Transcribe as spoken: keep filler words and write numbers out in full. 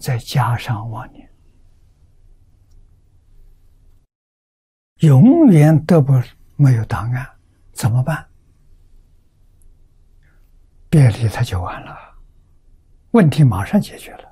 再加上妄念，永远得不没有答案，怎么办？别理他就完了，问题马上解决了。